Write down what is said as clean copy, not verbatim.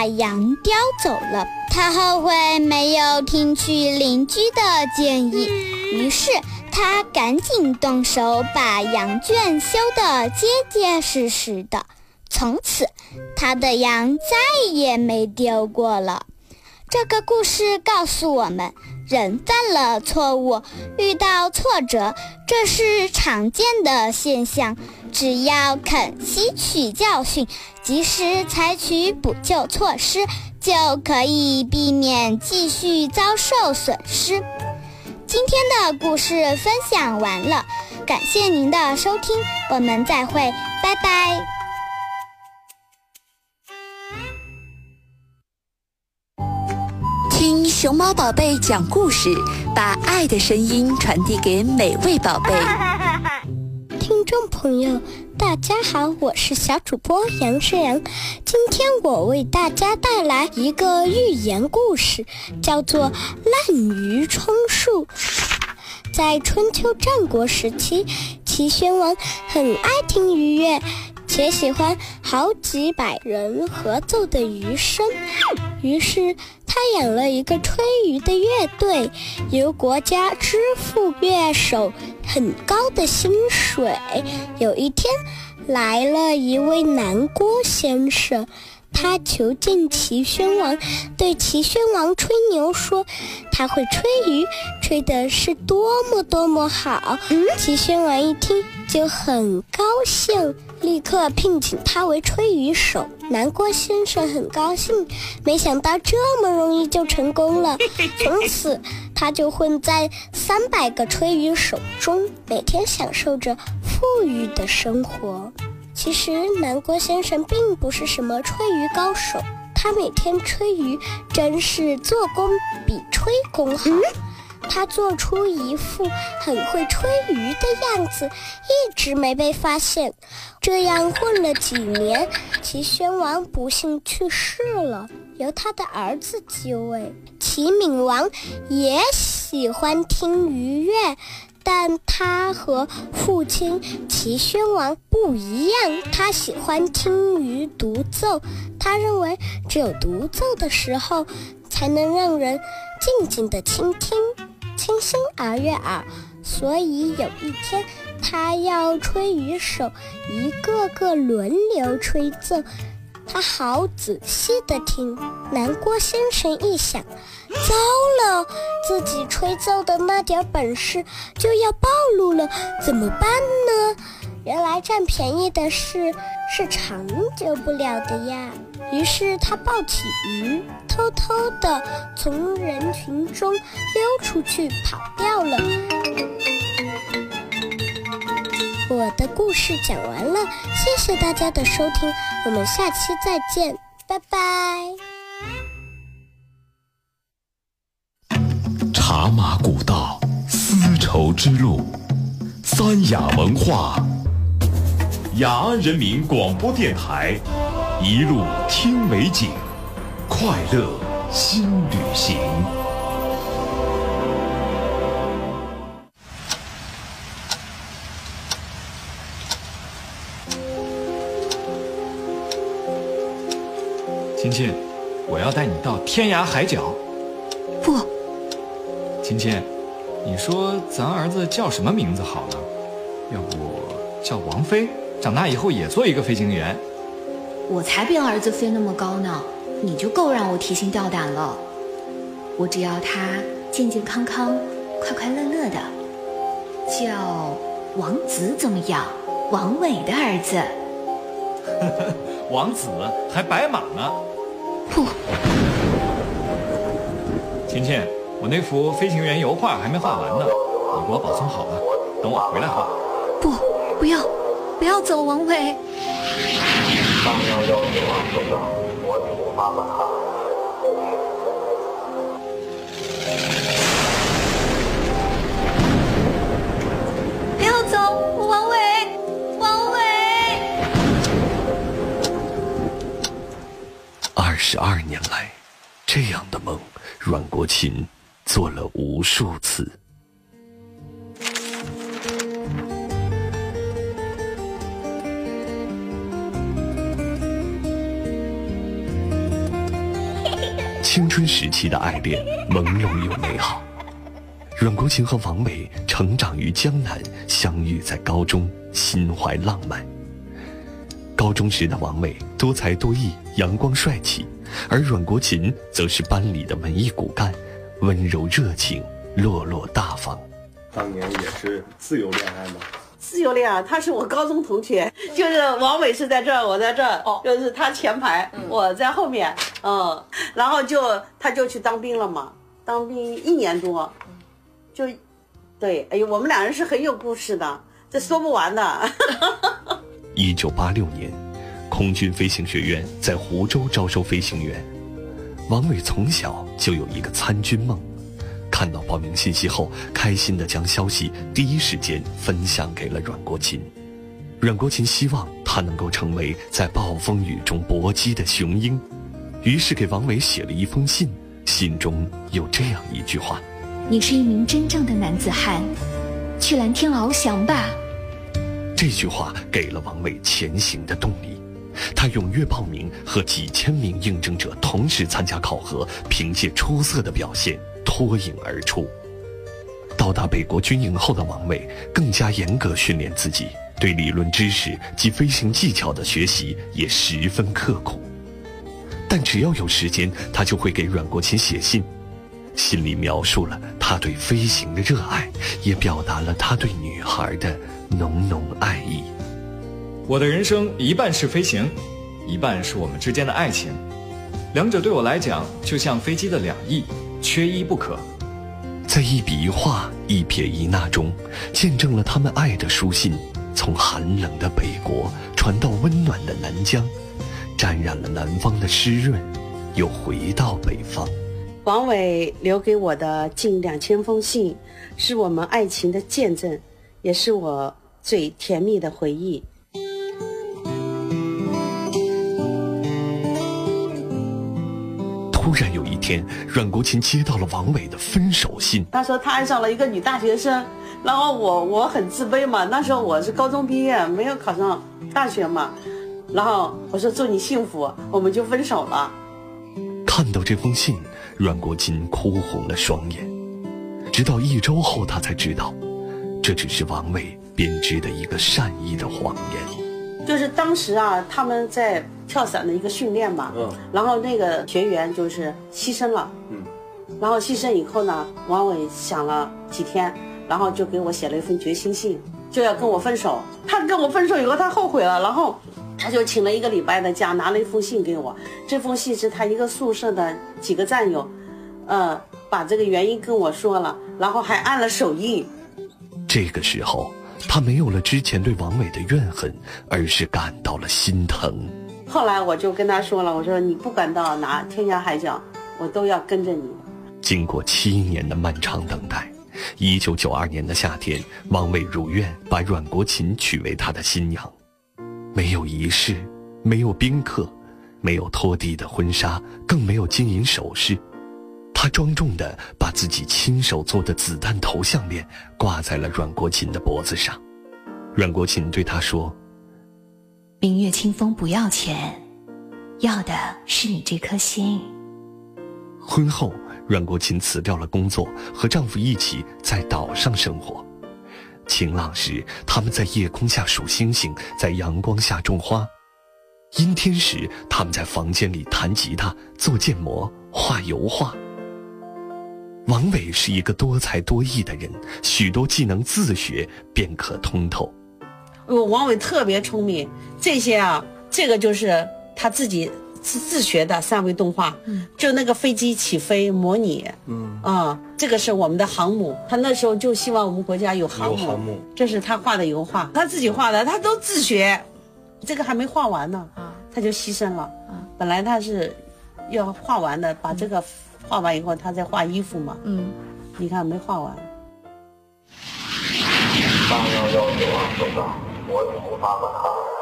把羊叼走了。他后悔没有听取邻居的建议，于是他赶紧动手把羊圈修得结结实实的。从此，他的羊再也没丢过了。这个故事告诉我们，人犯了错误，遇到挫折，这是常见的现象。只要肯吸取教训，及时采取补救措施，就可以避免继续遭受损失。今天的故事分享完了，感谢您的收听，我们再会，拜拜。 听熊猫宝贝讲故事，把爱的声音传递给每位宝贝。 听众朋友，大家好，我是小主播杨世阳。今天我为大家带来一个寓言故事，叫做《滥竽充数》。在春秋战国时期，齐宣王很爱听渔乐，且喜欢好几百人合奏的渔声，于是他养了一个吹竽的乐队，由国家支付乐手很高的薪水。有一天，来了一位南郭先生，他求见齐宣王，对齐宣王吹牛说他会吹竽，吹的是多么多么好。齐宣王一听就很高兴，立刻聘请他为吹竽手。南郭先生很高兴，没想到这么容易就成功了。从此他就混在300个吹竽手中，每天享受着富裕的生活。其实南郭先生并不是什么吹竽高手，他每天吹竽真是做工比吹工好。他做出一副很会吹竽的样子，一直没被发现。这样混了几年，齐宣王不幸去世了，由他的儿子继位。齐闵王也喜欢听渔乐，但他和父亲齐宣王不一样，他喜欢听竽独奏。他认为只有独奏的时候，才能让人静静地倾听，清心而悦耳。所以有一天，他要吹竽手一个个轮流吹奏，他好仔细地听。南郭先生一想，糟了，自己吹奏的那点本事就要暴露了，怎么办呢？原来占便宜的事是长久不了的呀。于是他抱起鱼，偷偷地从人群中溜出去跑掉了。我的故事讲完了，谢谢大家的收听，我们下期再见，拜拜。 茶马古道，丝绸之路，三雅文化，雅安人民广播电台，一路听美景，快乐新旅行。 亲亲，我要带你到天涯海角。 不， 亲亲，你说咱儿子叫什么名字好呢？要不叫王飞，长大以后也做一个飞行员。 我才比儿子飞那么高呢，你就够让我提心吊胆了。我只要他健健康康、快快乐乐的。叫王子怎么样？王伟的儿子。 王子还白马呢。 不， 亲亲，我那幅飞行员油画还没画完呢，你给我保存好了，等我回来画。 不要走，王伟。 不要走，王伟。 22年来，这样的梦，阮国琴做了无数次。 青春时期的爱恋朦胧又美好。阮国琴和王伟成长于江南，相遇在高中，心怀浪漫。高中时的王伟多才多艺，阳光帅气，而阮国琴则是班里的文艺骨干，温柔热情，落落大方。 当年也是自由恋爱吗？ 自由恋爱，他是我高中同学，就是王伟是在这儿，我在这儿，就是他前排，我在后面，然后他就去当兵了嘛，当兵1年多，就，对，哎呦，我们俩人是很有故事的，这说不完的。 1986年，空军飞行学院在湖州招收飞行员，王伟从小就有一个参军梦。看到报名信息后，开心地将消息第一时间分享给了阮国琴。阮国琴希望他能够成为在暴风雨中搏击的雄鹰，于是给王伟写了一封信，信中有这样一句话： 你是一名真正的男子汉，去蓝天翱翔吧。 这句话给了王伟前行的动力，他踊跃报名，和几千名应征者同时参加考核，凭借出色的表现脱颖而出。到达北国军营后的王伟更加严格训练自己，对理论知识及飞行技巧的学习也十分刻苦。但只要有时间，他就会给阮国琴写信，信里描述了他对飞行的热爱，也表达了他对女孩的浓浓爱意。 我的人生一半是飞行，一半是我们之间的爱情，两者对我来讲就像飞机的两翼，缺一不可。 在一笔一画，一撇一捺中，见证了他们爱的书信从寒冷的北国传到温暖的南疆，沾染了南方的湿润，又回到北方。 王伟留给我的近2000封信，是我们爱情的见证，也是我最甜蜜的回忆。 突然有一天，阮国琴接到了王伟的分手信。 他说他爱上了一个女大学生，然后我很自卑嘛，那时候我是高中毕业，没有考上大学嘛，然后我说祝你幸福，我们就分手了。 看到这封信，阮国琴哭红了双眼。直到1周后，他才知道，这只是王伟编织的一个善意的谎言。 就是当时啊，他们在跳伞的一个训练嘛，然后那个学员就是牺牲了，然后牺牲以后呢，王伟想了几天，然后就给我写了一份决心信，就要跟我分手。他跟我分手以后，他后悔了，然后他就请了1个礼拜的假，拿了一封信给我。这封信是他一个宿舍的几个战友，把这个原因跟我说了，然后还按了手印。 这个时候，他没有了之前对王伟的怨恨，而是感到了心疼。 后来我就跟他说了，我说你不管到哪天涯海角，我都要跟着你。 经过7年的漫长等待，1992年的夏天，王伟如愿把阮国琴娶为他的新娘。没有仪式，没有宾客，没有拖地的婚纱，更没有金银首饰。他庄重地把自己亲手做的子弹头项链挂在了阮国琴的脖子上。阮国琴对他说： 明月清风不要钱，要的是你这颗心。 婚后，阮国琴辞掉了工作，和丈夫一起在岛上生活。晴朗时，他们在夜空下数星星，在阳光下种花；阴天时，他们在房间里弹吉他、做建模、画油画。王伟是一个多才多艺的人，许多技能自学便可通透。 王伟特别聪明，这些啊，这个就是他自己自学的3维动画，就那个飞机起飞模拟，这个是我们的航母，他那时候就希望我们国家有航母，这是他画的油画，他自己画的，他都自学，这个还没画完呢，他就牺牲了，本来他是要画完的，把这个画完以后他再画衣服嘛，你看没画完。 311啊，收到，我已经发过他了。